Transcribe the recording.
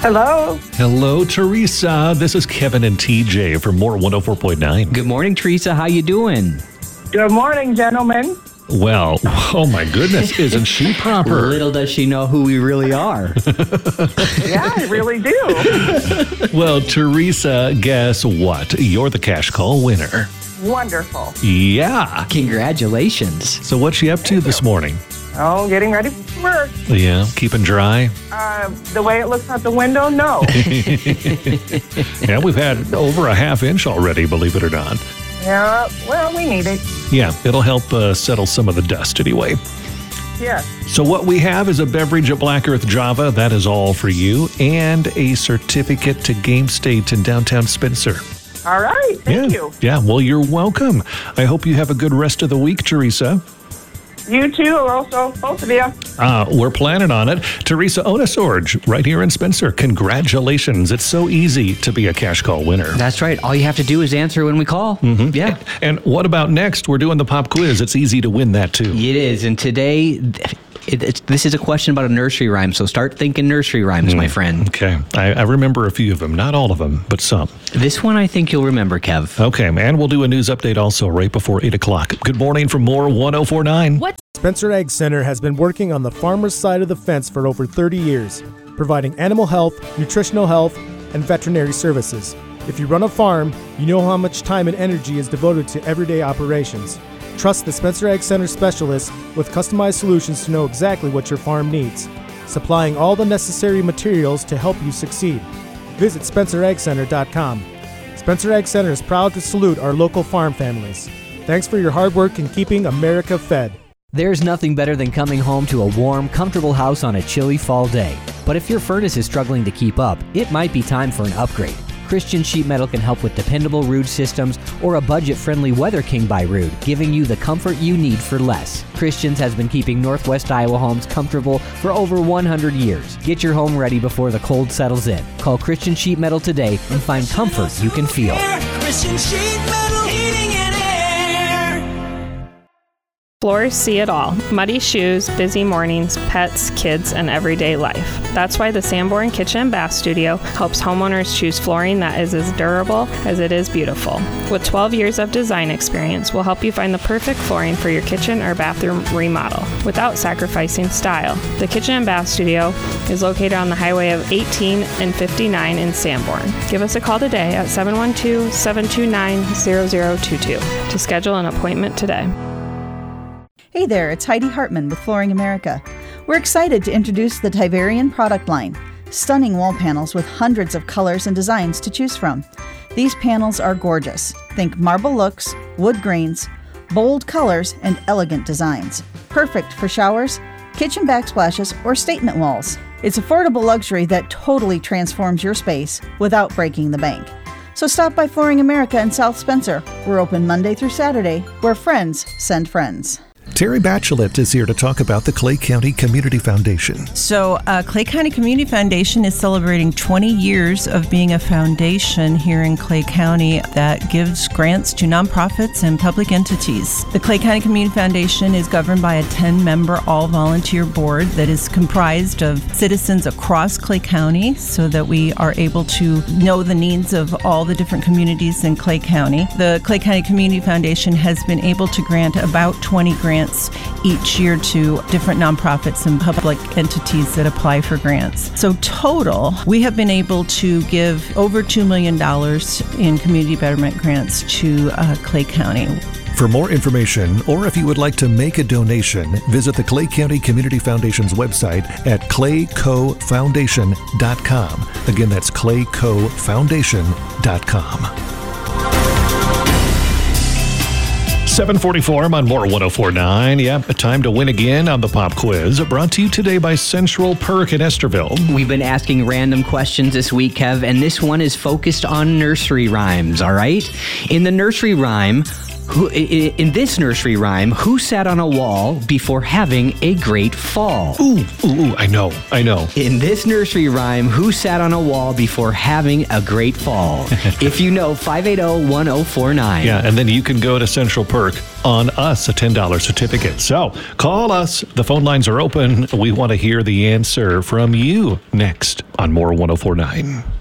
Hello. Hello, Teresa. This is Kevin and TJ from More 104.9. Good morning, Teresa. How you doing? Good morning, gentlemen. Well, oh my goodness, isn't she proper? Little does she know who we really are. Yeah, I really do. Well, Teresa, guess what? You're the cash call winner. Wonderful. Yeah. Congratulations. So what's she up to this morning? Oh, getting ready for work. Yeah, keeping dry. The way it looks out the window, no. Yeah, we've had over a half inch already, believe it or not. Yeah, well, we need it. Yeah, it'll help settle some of the dust anyway. Yeah. So what we have is a beverage at Black Earth Java. That is all for you. And a certificate to Game State in downtown Spencer. All right. Thank you. Yeah, well, you're welcome. I hope you have a good rest of the week, Teresa. You too, also, both of you. We're planning on it. Teresa Onasorge, right here in Spencer. Congratulations. It's so easy to be a cash call winner. That's right. All you have to do is answer when we call. Mm-hmm. Yeah. And what about next? We're doing the pop quiz. It's easy to win that, too. It is. And today, this is a question about a nursery rhyme. So start thinking nursery rhymes, my friend. Okay. I remember a few of them. Not all of them, but some. This one I think you'll remember, Kev. Okay. And we'll do a news update also right before 8 o'clock. Good morning from More 104.9. What? Spencer Ag Center has been working on the farmer's side of the fence for over 30 years, providing animal health, nutritional health, and veterinary services. If you run a farm, you know how much time and energy is devoted to everyday operations. Trust the Spencer Ag Center specialists with customized solutions to know exactly what your farm needs, supplying all the necessary materials to help you succeed. Visit SpencerAgCenter.com. Spencer Ag Center is proud to salute our local farm families. Thanks for your hard work in keeping America fed. There's nothing better than coming home to a warm, comfortable house on a chilly fall day. But if your furnace is struggling to keep up, it might be time for an upgrade. Christian Sheet Metal can help with dependable Ruud systems or a budget-friendly Weather King by Ruud, giving you the comfort you need for less. Christian's has been keeping Northwest Iowa homes comfortable for over 100 years. Get your home ready before the cold settles in. Call Christian Sheet Metal today and find comfort you can feel. Christian Sheet Metal Heating and Air. Floors see it all. Muddy shoes, busy mornings, pets, kids, and everyday life. That's why the Sanborn Kitchen and Bath Studio helps homeowners choose flooring that is as durable as it is beautiful. With 12 years of design experience, we'll help you find the perfect flooring for your kitchen or bathroom remodel without sacrificing style. The Kitchen and Bath Studio is located on the highway of 18 and 59 in Sanborn. Give us a call today at 712-729-0022 to schedule an appointment today. Hey there, it's Heidi Hartman with Flooring America. We're excited to introduce the Tiverian product line. Stunning wall panels with hundreds of colors and designs to choose from. These panels are gorgeous. Think marble looks, wood grains, bold colors, and elegant designs. Perfect for showers, kitchen backsplashes, or statement walls. It's affordable luxury that totally transforms your space without breaking the bank. So stop by Flooring America in South Spencer. We're open Monday through Saturday, where friends send friends. Terry Bachelet is here to talk about the Clay County Community Foundation. So Clay County Community Foundation is celebrating 20 years of being a foundation here in Clay County that gives grants to nonprofits and public entities. The Clay County Community Foundation is governed by a 10-member all-volunteer board that is comprised of citizens across Clay County so that we are able to know the needs of all the different communities in Clay County. The Clay County Community Foundation has been able to grant about 20 grants each year to different nonprofits and public entities that apply for grants. So total, we have been able to give over $2 million in community betterment grants to Clay County. For more information, or if you would like to make a donation, visit the Clay County Community Foundation's website at claycofoundation.com. Again, that's claycofoundation.com. 7:44, I'm on More 104.9. Yeah, time to win again on the pop quiz. Brought to you today by Central Perk in Esterville. We've been asking random questions this week, Kev, and this one is focused on nursery rhymes, all right? In the nursery rhyme, In this nursery rhyme, who sat on a wall before having a great fall? Ooh, I know. In this nursery rhyme, who sat on a wall before having a great fall? If you know, 580-1049. Yeah, and then you can go to Central Perk on us, a $10 certificate. So call us. The phone lines are open. We want to hear the answer from you next on More 1049.